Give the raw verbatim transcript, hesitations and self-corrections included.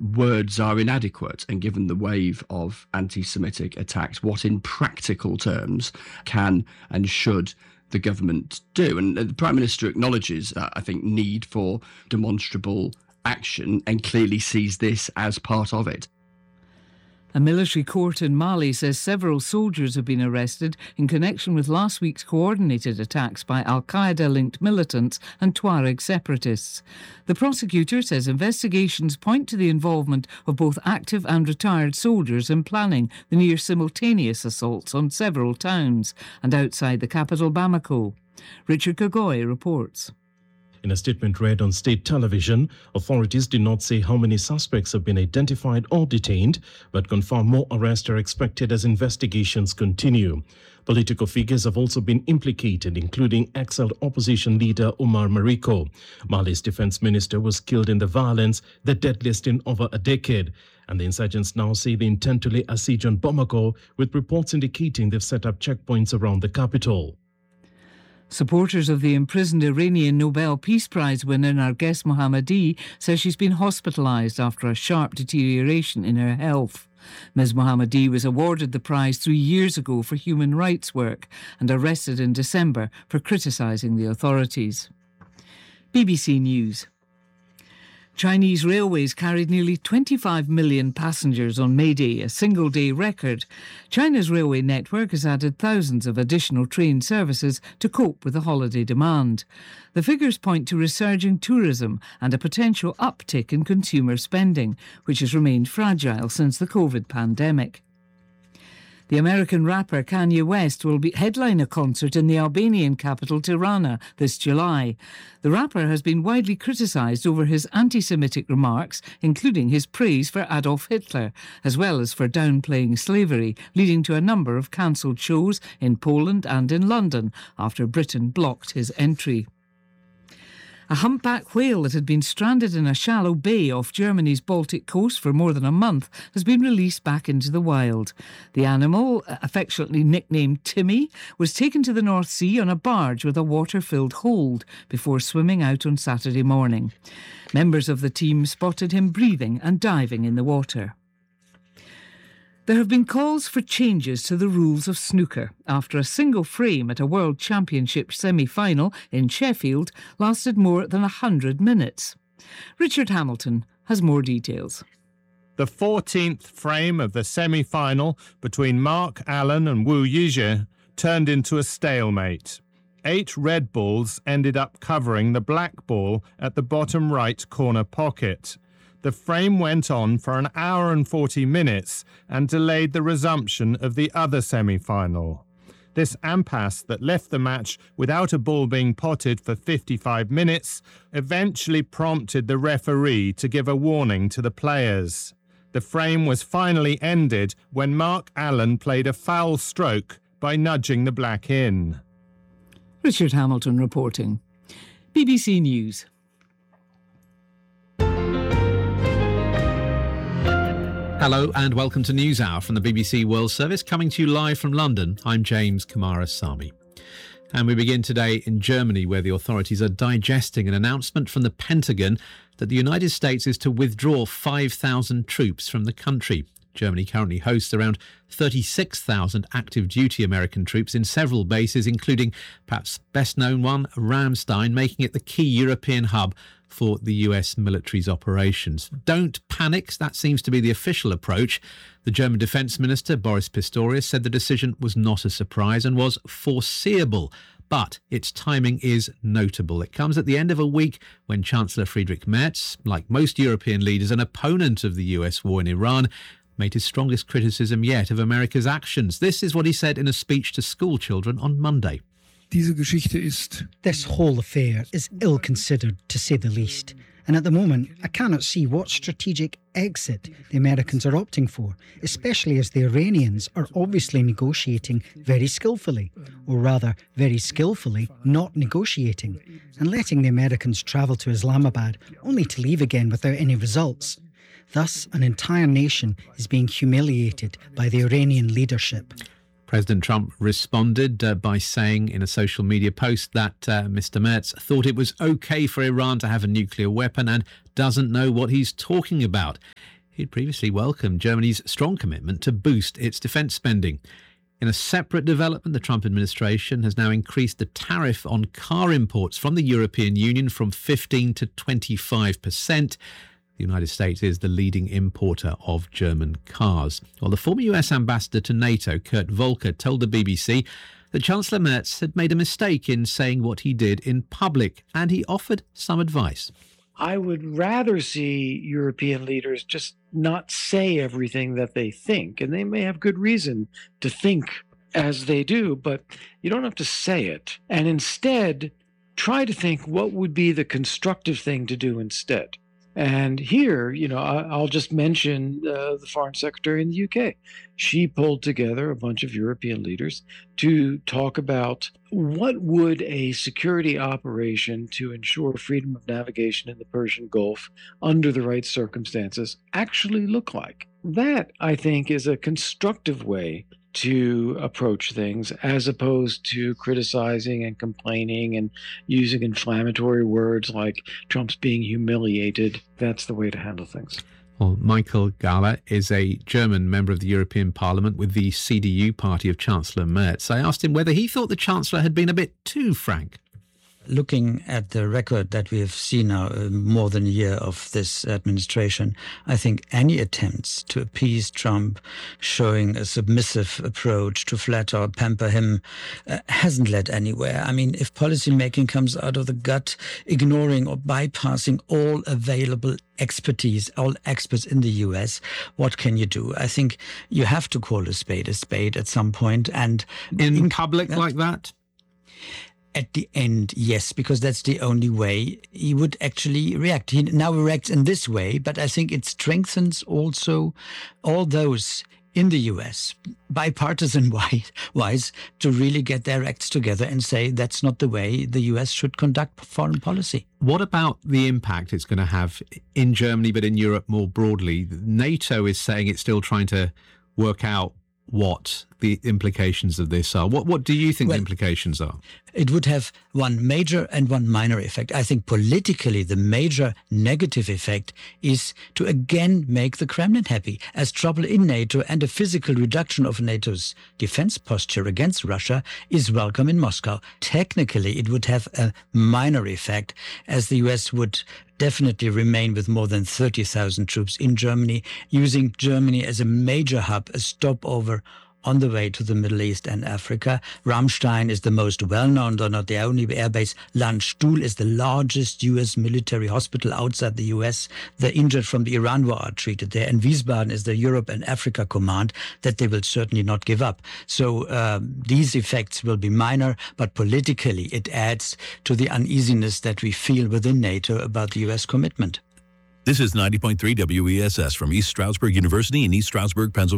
words are inadequate, and given the wave of anti-Semitic attacks, what in practical terms can and should the government do? And the Prime Minister acknowledges, uh, I think, need for demonstrable action and clearly sees this as part of it. A military court in Mali says several soldiers have been arrested in connection with last week's coordinated attacks by Al-Qaeda-linked militants and Tuareg separatists. The prosecutor says investigations point to the involvement of both active and retired soldiers in planning the near-simultaneous assaults on several towns and outside the capital Bamako. Richard Kagoy reports. In a statement read on state television, authorities did not say how many suspects have been identified or detained, but confirm more arrests are expected as investigations continue. Political figures have also been implicated, including exiled opposition leader Omar Mariko. Mali's defense minister was killed in the violence, the deadliest in over a decade. And the insurgents now say they intend to lay a siege on Bamako, with reports indicating they've set up checkpoints around the capital. Supporters of the imprisoned Iranian Nobel Peace Prize winner Narges Mohammadi says she's been hospitalised after a sharp deterioration in her health. Miz Mohammadi was awarded the prize three years ago for human rights work and arrested in December for criticising the authorities. B B C News. Chinese railways carried nearly twenty-five million passengers on May Day, a single-day record. China's railway network has added thousands of additional train services to cope with the holiday demand. The figures point to resurging tourism and a potential uptick in consumer spending, which has remained fragile since the COVID pandemic. The American rapper Kanye West will be headline a concert in the Albanian capital Tirana this July. The rapper has been widely criticised over his anti-Semitic remarks, including his praise for Adolf Hitler, as well as for downplaying slavery, leading to a number of cancelled shows in Poland and in London after Britain blocked his entry. A humpback whale that had been stranded in a shallow bay off Germany's Baltic coast for more than a month has been released back into the wild. The animal, affectionately nicknamed Timmy, was taken to the North Sea on a barge with a water-filled hold before swimming out on Saturday morning. Members of the team spotted him breathing and diving in the water. There have been calls for changes to the rules of snooker after a single frame at a World Championship semi-final in Sheffield lasted more than one hundred minutes. Richard Hamilton has more details. The fourteenth frame of the semi-final between Mark Allen and Wu Yizhe turned into a stalemate. Eight red balls ended up covering the black ball at the bottom right corner pocket. The frame went on for an hour and forty minutes and delayed the resumption of the other semi-final. This impasse that left the match without a ball being potted for fifty-five minutes eventually prompted the referee to give a warning to the players. The frame was finally ended when Mark Allen played a foul stroke by nudging the black in. Richard Hamilton reporting. B B C News. Hello and welcome to NewsHour from the B B C World Service, coming to you live from London. I'm James Kumarasamy. And we begin today in Germany, where the authorities are digesting an announcement from the Pentagon that the United States is to withdraw five thousand troops from the country. Germany currently hosts around thirty-six thousand active duty American troops in several bases, including perhaps best known one, Ramstein, making it the key European hub for the U S military's operations. Don't panic, that seems to be the official approach. The German Defence Minister, Boris Pistorius, said the decision was not a surprise and was foreseeable. But its timing is notable. It comes at the end of a week when Chancellor Friedrich Merz, like most European leaders, an opponent of the U S war in Iran, made his strongest criticism yet of America's actions. This is what he said in a speech to school children on Monday. This whole affair is ill-considered, to say the least. And at the moment, I cannot see what strategic exit the Americans are opting for, especially as the Iranians are obviously negotiating very skillfully, or rather, very skillfully not negotiating, and letting the Americans travel to Islamabad only to leave again without any results. Thus, an entire nation is being humiliated by the Iranian leadership. President Trump responded uh, by saying in a social media post that uh, Mister Merz thought it was okay for Iran to have a nuclear weapon and doesn't know what he's talking about. He'd previously welcomed Germany's strong commitment to boost its defence spending. In a separate development, the Trump administration has now increased the tariff on car imports from the European Union from fifteen to twenty-five percent. The United States is the leading importer of German cars. Well, the former U S ambassador to NATO, Kurt Volker, told the B B C that Chancellor Merz had made a mistake in saying what he did in public, and he offered some advice. I would rather see European leaders just not say everything that they think, and they may have good reason to think as they do, but you don't have to say it. And instead, try to think what would be the constructive thing to do instead. And here, you know, I'll just mention uh, the Foreign Secretary in the U K. She pulled together a bunch of European leaders to talk about what would a security operation to ensure freedom of navigation in the Persian Gulf under the right circumstances actually look like. That, I think, is a constructive way to approach things, as opposed to criticizing and complaining and using inflammatory words like Trump's being humiliated. That's the way to handle things. Well, Michael Gahler is a German member of the European Parliament with the C D U party of Chancellor Merz. I asked him whether he thought the Chancellor had been a bit too frank. Looking at the record that we have seen now, uh, more than a year of this administration, I think any attempts to appease Trump, showing a submissive approach to flatter or pamper him, uh, hasn't led anywhere. I mean, if policy making comes out of the gut, ignoring or bypassing all available expertise, all experts in the U S, what can you do? I think you have to call a spade a spade at some point. And in, in public uh, like that? At the end, yes, because that's the only way he would actually react. He now reacts in this way, but I think it strengthens also all those in the U S, bipartisan wise, to really get their acts together and say that's not the way the U S should conduct foreign policy. What about the impact it's going to have in Germany, but in Europe more broadly? NATO is saying it's still trying to work out what the implications of this are. What what do you think well, the implications are? It would have one major and one minor effect. I think politically the major negative effect is to again make the Kremlin happy, as trouble in NATO and a physical reduction of NATO's defense posture against Russia is welcome in Moscow. Technically, it would have a minor effect, as the U S would definitely remain with more than thirty thousand troops in Germany, using Germany as a major hub, a stopover on the way to the Middle East and Africa. Ramstein is the most well-known, though not the only airbase. Landstuhl is the largest U S military hospital outside the U S. The injured from the Iran war are treated there. And Wiesbaden is the Europe and Africa command that they will certainly not give up. So um, these effects will be minor, but politically it adds to the uneasiness that we feel within NATO about the U S commitment. This is ninety point three W E S S from East Stroudsburg University in East Stroudsburg, Pennsylvania.